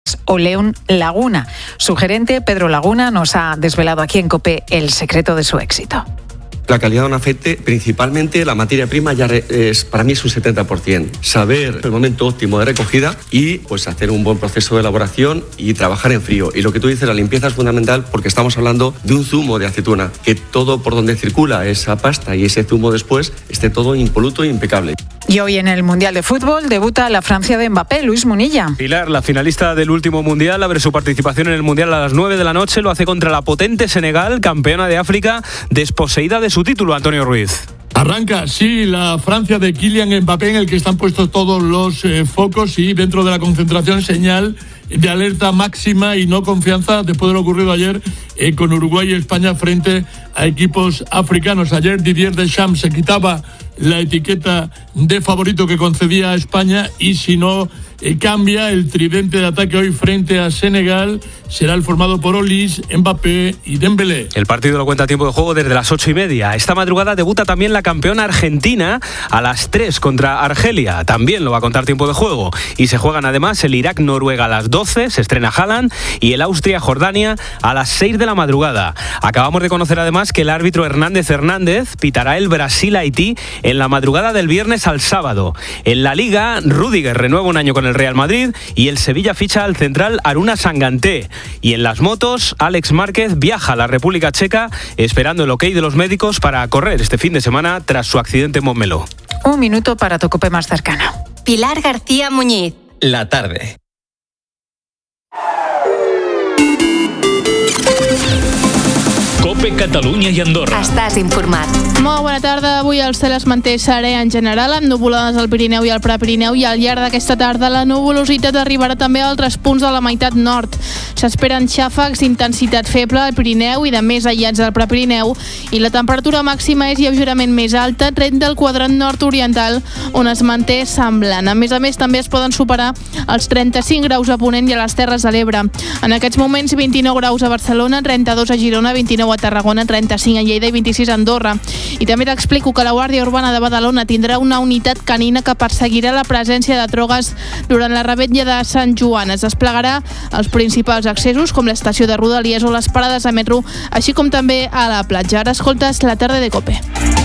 o León Laguna. Su gerente, Pedro Laguna, nos ha desvelado aquí en COPE el secreto de su éxito. La calidad de un aceite, principalmente la materia prima, ya es para mí es un 70%. Saber el momento óptimo de recogida y pues hacer un buen proceso de elaboración y trabajar en frío. Y lo que tú dices, la limpieza es fundamental porque estamos hablando de un zumo de aceituna, que todo por donde circula esa pasta y ese zumo después esté todo impoluto e impecable. Y hoy en el Mundial de Fútbol debuta la Francia de Mbappé, Luis Munilla. Pilar, la finalista del último Mundial, abre su participación en el Mundial a las 9 de la noche. Lo hace contra la potente Senegal, campeona de África, desposeída de su título, Antonio Ruiz. Arranca, sí, la Francia de Kylian Mbappé, en el que están puestos todos los focos, y dentro de la concentración señal de alerta máxima y no confianza después de lo ocurrido ayer con Uruguay y España frente a equipos africanos. Ayer Didier Deschamps se quitaba la etiqueta de favorito que concedía a España, y si no cambia, el tridente de ataque hoy frente a Senegal será el formado por Olise, Mbappé y Dembélé. El partido lo cuenta a tiempo de juego desde las 8:30. Esta madrugada debuta también la campeona argentina a las 3 contra Argelia. También lo va a contar tiempo de juego. Y se juegan además el Irak-Noruega a las 12, se estrena Haaland, y el Austria-Jordania a las 6 de la madrugada. Acabamos de conocer además que el árbitro Hernández pitará el Brasil-Haití en la madrugada del viernes al sábado. En la Liga, Rüdiger renueva un año con el Real Madrid y el Sevilla ficha al central Aruna Sanganté. Y en las motos, Alex Márquez viaja a la República Checa esperando el ok de los médicos para correr este fin de semana tras su accidente en Montmeló. Un minuto para tu COPE más cercano. Pilar García Muñiz. La tarde. COPE Catalunya i Andorra. Estàs informat. Molt bona tarda. Avui el cel es manté serè en general, amb nuvolades al Pirineu i al Prepirineu, i al llarg d'aquesta tarda la nuvolositat arribarà també a altres punts de la meitat nord. S'esperen xàfecs d'intensitat feble al Pirineu i de més aïllats al Prepirineu, i la temperatura màxima és lleugerament més alta tret del quadrant nord-oriental, on es manté semblant. A més, també es poden superar els 35 graus a Ponent i a les Terres de l'Ebre. En aquests moments, 29 graus a Barcelona, 32 a Girona, 29 a Tarragona, 35 a Lleida i 26 a Andorra. I també t'explico que la Guàrdia Urbana de Badalona tindrà una unitat canina que perseguirà la presència de drogues durant la revetlla de Sant Joan. Es desplegarà als principals accessos, com l'estació de Rodalies o les parades de metro, així com també a la platja. Ara escoltes La tarda de COPE.